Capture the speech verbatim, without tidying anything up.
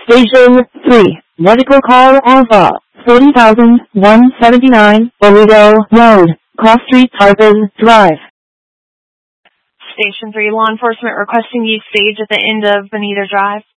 Station three, Medical Call Alpha, forty thousand one hundred seventy-nine, Bonito Road, Cross Street, Tarpon Drive. Station three, law enforcement requesting you stage at the end of Bonita Drive.